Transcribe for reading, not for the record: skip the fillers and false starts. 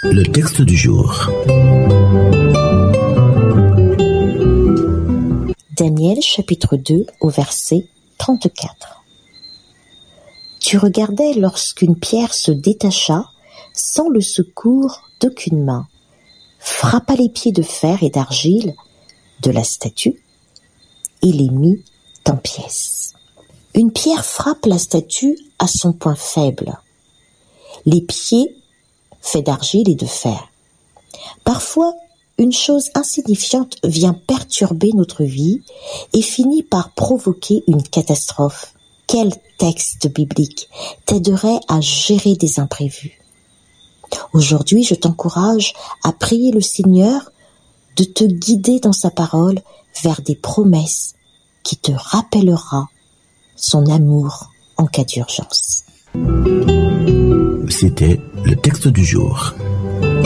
Le texte du jour. Daniel chapitre 2 au verset 34. Tu regardais lorsqu'une pierre se détacha sans le secours d'aucune main, frappa les pieds de fer et d'argile de la statue et les mit en pièces. Une pierre frappe la statue à son point faible. Les pieds faits d'argile et de fer. Parfois, une chose insignifiante vient perturber notre vie et finit par provoquer une catastrophe. Quel texte biblique t'aiderait à gérer des imprévus? Aujourd'hui, je t'encourage à prier le Seigneur de te guider dans sa parole vers des promesses qui te rappellera son amour en cas d'urgence. C'était le texte du jour.